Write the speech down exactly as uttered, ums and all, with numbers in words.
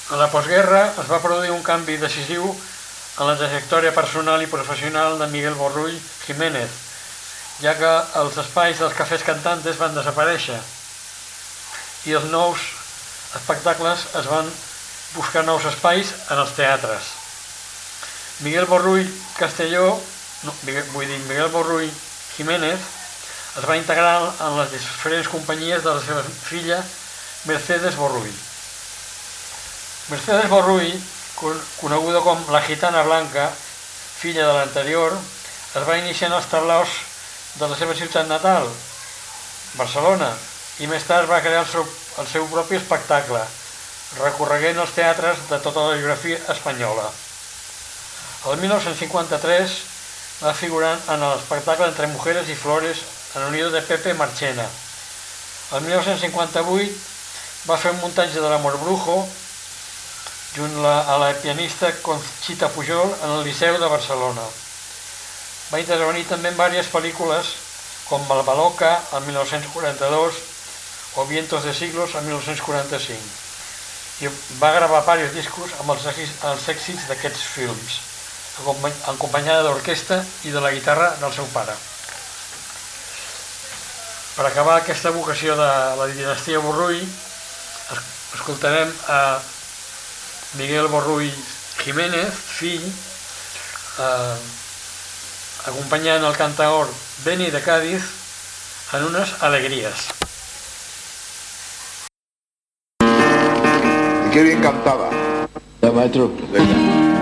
En la postguerra es va produir un canvi decisiu en la trajectòria personal i professional de Miguel Borrull Jiménez, ja que els espais dels cafès cantantes van desaparèixer i els nous espectacles es van buscar nous espais en els teatres. Miguel Borrull Castelló, no, vull dir, Miguel Borrull Jiménez es va integrar en les diferents companyies de la seva filla Mercedes Borrull. Mercedes Borrull, coneguda com la Gitana Blanca, filla de l'anterior, es va iniciar en els tablaos de la seva ciutat natal, Barcelona, i més tard va crear el seu, el seu propi espectacle, recorreguent els teatres de tota la geografia espanyola. El mil nou-cents cinquanta-tres va figurar en l'espectacle Entre mujeres y flores en el nido de Pepe Marchena. El mil nou-cents cinquanta-vuit va fer un muntatge de l'Amor Brujo junt a la pianista Conchita Pujol en el Liceu de Barcelona. Va intervenir també en diverses pel·lícules com Malvaloca el mil nou-cents quaranta-dos o Vientos de siglos el mil nou-cents quaranta-cinc i va gravar diversos discos amb els èxits, els èxits d'aquests films, acompanyada d'orquestra i de la guitarra del seu pare. Per acabar aquesta vocació de la dinastia Borrull, escoltarem a Miguel Borrull Jiménez, fill, eh, acompanyant el cantaor Beni de Cádiz en unes alegrías. Y qué bien cantaba. Ya, maestro. Venga.